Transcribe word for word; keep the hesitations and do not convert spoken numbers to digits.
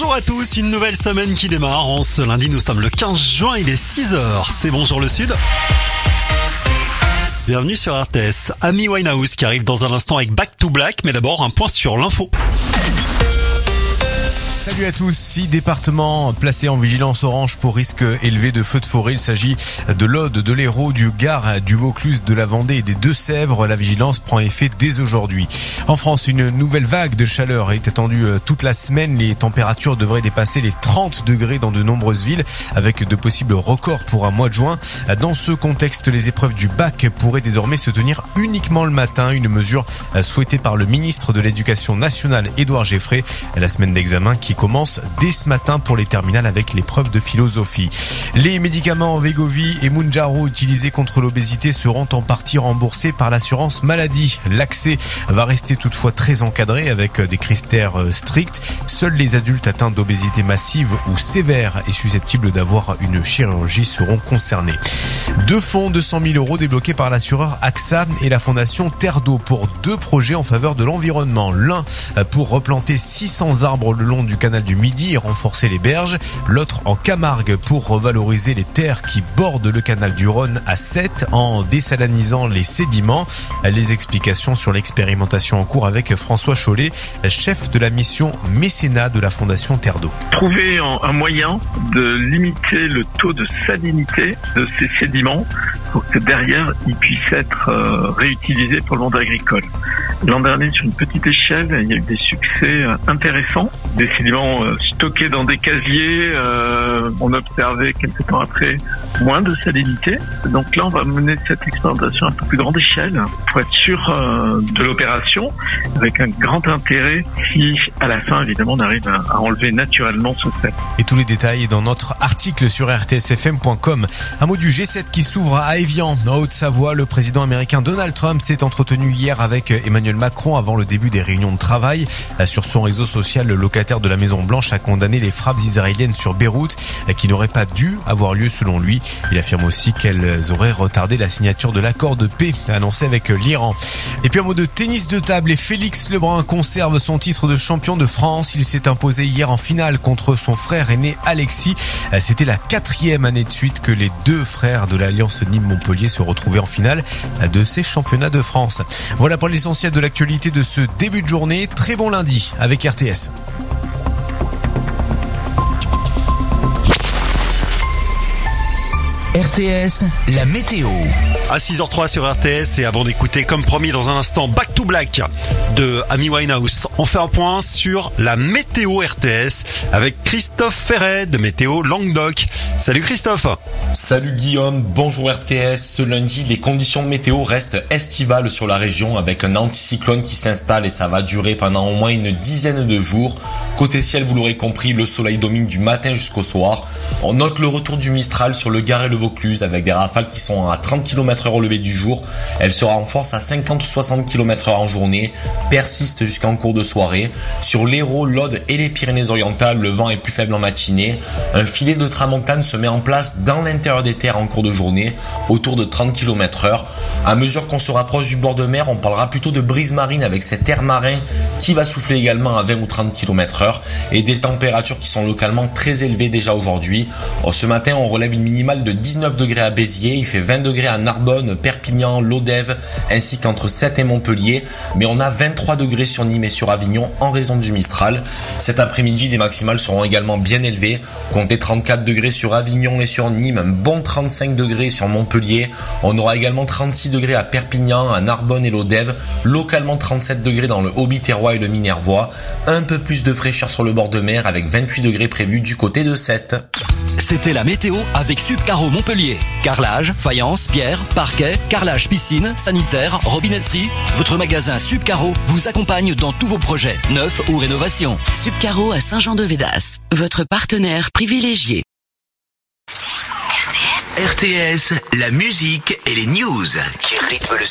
Bonjour à tous, une nouvelle semaine qui démarre. En ce lundi, nous sommes le quinze juin, il est six heures. C'est Bonjour le Sud. Bienvenue sur R T S. Amy Winehouse qui arrive dans un instant avec Back to Black, mais d'abord un point sur l'info. Salut à tous, six départements placés en vigilance orange pour risque élevé de feux de forêt. Il s'agit de l'Aude, de l'Hérault, du Gard, du Vaucluse, de la Vendée et des Deux-Sèvres. La vigilance prend effet dès aujourd'hui. En France, une nouvelle vague de chaleur est attendue toute la semaine. Les températures devraient dépasser les trente degrés dans de nombreuses villes, avec de possibles records pour un mois de juin. Dans ce contexte, les épreuves du bac pourraient désormais se tenir uniquement le matin, une mesure souhaitée par le ministre de l'Éducation nationale, Édouard Geffray. La semaine d'examen qui commence dès ce matin pour les terminales avec l'épreuve de philosophie. Les médicaments Wegovy et Mounjaro utilisés contre l'obésité seront en partie remboursés par l'assurance maladie. L'accès va rester toutefois très encadré avec des critères stricts. Seuls les adultes atteints d'obésité massive ou sévère et susceptibles d'avoir une chirurgie seront concernés. Deux fonds de cent mille euros débloqués par l'assureur A X A et la fondation Terre d'eau pour deux projets en faveur de l'environnement. L'un pour replanter six cents arbres le long du canal du Midi et renforcer les berges. L'autre en Camargue pour revaloriser les terres qui bordent le canal du Rhône à Sète en désalanisant les sédiments. Les explications sur l'expérimentation en cours avec François Chollet, chef de la mission mécénat de la fondation Terre d'eau. Trouver un moyen de limiter le taux de salinité de ces sédiments pour que derrière ils puissent être euh, réutilisés pour le monde agricole. L'an dernier, sur une petite échelle, il y a eu des succès intéressants. Des sédiments euh, stockés dans des casiers, euh, on observait quelques temps après moins de salinité. Donc là, on va mener cette expérimentation à un peu plus grande échelle pour être sûr euh, de l'opération, avec un grand intérêt si, à la fin, évidemment, on arrive à, à enlever naturellement ce fait. Et tous les détails dans notre article sur r t s f m point com. Un mot du G sept qui s'ouvre à Évian, en Haute-Savoie. Le président américain Donald Trump s'est entretenu hier avec Emmanuel Macron avant le début des réunions de travail. Sur son réseau social, le locataire de la Maison-Blanche a condamné les frappes israéliennes sur Beyrouth qui n'auraient pas dû avoir lieu selon lui. Il affirme aussi qu'elles auraient retardé la signature de l'accord de paix annoncé avec l'Iran. Et puis un mot de tennis de table et Félix Lebrun conserve son titre de champion de France. Il s'est imposé hier en finale contre son frère aîné Alexis. C'était la quatrième année de suite que les deux frères de l'Alliance Nîmes-Montpellier se retrouvaient en finale de ces championnats de France. Voilà pour l'essentiel de l'actualité de ce début de journée. Très bon lundi avec R T S. R T S, la météo. À six heures zéro trois sur R T S et avant d'écouter comme promis dans un instant Back to Black de Amy Winehouse, on fait un point sur la météo R T S avec Christophe Ferret de Météo Languedoc. Salut Christophe. Salut Guillaume, bonjour R T S. Ce lundi, les conditions météo restent estivales sur la région avec un anticyclone qui s'installe et ça va durer pendant au moins une dizaine de jours. Côté ciel, vous l'aurez compris, le soleil domine du matin jusqu'au soir. On note le retour du Mistral sur le Gard et le Vaucluse avec des rafales qui sont à trente kilomètres heure au lever du jour. Elle sera en force à cinquante à soixante kilomètres heure en journée, persiste jusqu'en cours de soirée. Sur l'Hérault, l'Aude et les Pyrénées-Orientales, le vent est plus faible en matinée. Un filet de tramontane se met en place dans l'intérieur des terres en cours de journée, autour de trente kilomètres heure. À mesure qu'on se rapproche du bord de mer, on parlera plutôt de brise marine avec cet air marin qui va souffler également à vingt ou trente kilomètres heure et des températures qui sont localement très élevées déjà aujourd'hui. Ce matin, on relève une minimale de dix-neuf degrés à Béziers, il fait vingt degrés à Narbonne, Perpignan, Lodève, ainsi qu'entre Sète et Montpellier, mais on a vingt-trois degrés sur Nîmes et sur Avignon en raison du Mistral. Cet après-midi, les maximales seront également bien élevées, comptez trente-quatre degrés sur Avignon et sur Nîmes, un bon trente-cinq degrés sur Montpellier, on aura également trente-six degrés à Perpignan, à Narbonne et Lodève, localement trente-sept degrés dans le Haut-Biterrois et le Minervois, un peu plus de fraîcheur sur le bord de mer avec vingt-huit degrés prévus du côté de Sète. C'était la météo avec Subcaro Montpellier. Carrelage, faïence, pierre, parquet, carrelage piscine, sanitaire, robinetterie. Votre magasin Subcaro vous accompagne dans tous vos projets, neufs ou rénovations. Subcaro à Saint-Jean-de-Védas, votre partenaire privilégié. R T S, la musique et les news qui rythment le